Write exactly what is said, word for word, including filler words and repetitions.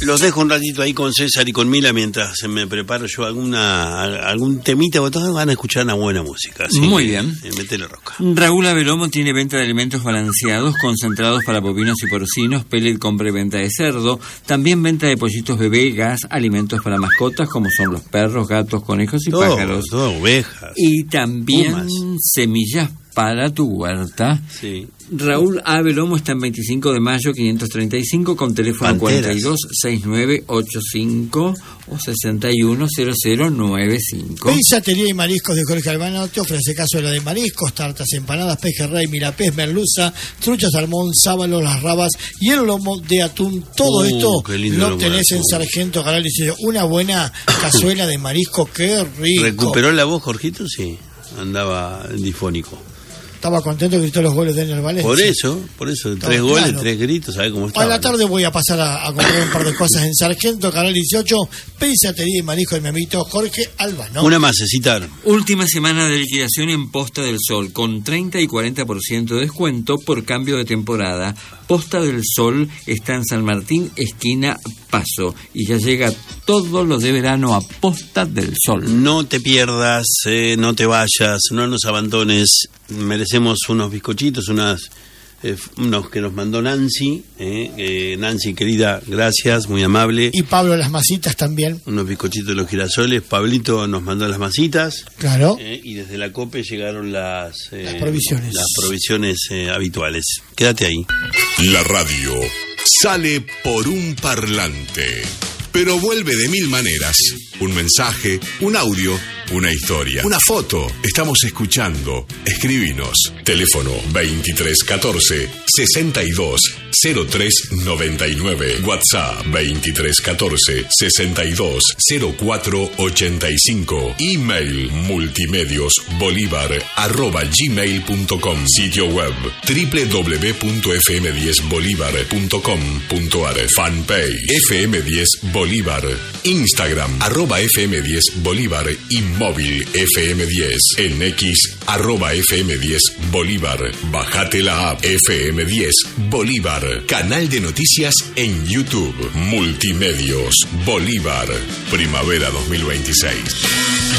Los dejo un ratito ahí con César y con Mila mientras me preparo yo alguna algún temita, porque todos van a escuchar una buena música. Así Muy que, bien. Eh, métele roca. Raúl Avelomo tiene venta de alimentos balanceados, concentrados para bovinos y porcinos, pellet, compra y venta de cerdo. También venta de pollitos bebé, gas, alimentos para mascotas, como son los perros, gatos, conejos y Todo, pájaros. todo, ovejas. Y también Pumas. semillas para tu huerta. Sí. Raúl Avelomo está en veinticinco de mayo quinientos treinta y cinco con teléfono Panteras. cuarenta y dos sesenta y nueve ochenta y cinco o sesenta y uno cero cero noventa y cinco. Pizzatería y mariscos de Jorge Albano te ofrece cazuela de mariscos, tartas, empanadas, pejerrey, mirapés, merluza, trucha, salmón, sábalo, las rabas y el lomo de atún. Todo Uh, esto qué lindo lo lomo de tenés en atún. Sargento Canal dieciocho. Una buena cazuela de marisco, qué rico. ¿Recuperó la voz, Jorgito? Sí, andaba difónico. Estaba contento que gritó los goles de Daniel Valencia. Por eso, por eso, Estaba tres goles, claro. tres gritos, ¿sabes cómo está? A la tarde voy a pasar a, a comprar un par de cosas en Sargento Canal dieciocho, pizzatería y marisco de mi amiguito Jorge Albano. Una más, Cecitar. Última semana de liquidación en Posta del Sol, con treinta y cuarenta por ciento de descuento por cambio de temporada. Posta del Sol está en San Martín, esquina Paso, y ya llega todo lo de verano a Posta del Sol. No te pierdas, eh, no te vayas, no nos abandones. Merecemos unos bizcochitos, unas, eh, unos que nos mandó Nancy. Eh, eh, Nancy, querida, gracias, muy amable. Y Pablo las masitas también. Unos bizcochitos de los girasoles. Pablito nos mandó las masitas. Claro. Eh, y desde la COPE llegaron las, eh, Las provisiones. Las provisiones eh, habituales. Quédate ahí. La radio sale por un parlante, pero vuelve de mil maneras. Un mensaje, un audio, una historia, una foto. Estamos escuchando. Escribinos. Teléfono veintitrés catorce sesenta y dos cero tres noventa y nueve. WhatsApp veintitrés catorce sesenta y dos cero cuatro ochenta y cinco. Email multimediosbolívar arroba gmail punto com. Sitio web doble u doble u doble u punto f m diez bolívar punto com punto a r. Fanpage F M diez Bolívar. Instagram arroba F M diez Bolívar y móvil F M diez. En X arroba F M diez Bolívar. Bajate la app F M diez Bolívar. Canal de noticias en YouTube. Multimedios Bolívar. Primavera dos mil veintiséis.